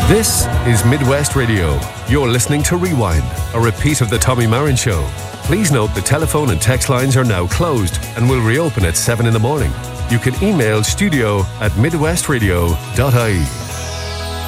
This is Midwest Radio. You're listening to Rewind, a repeat of the Tommy Marin Show. Please note the telephone and text lines are now closed and will reopen at 7 in the morning. You can email studio@midwestradio.ie.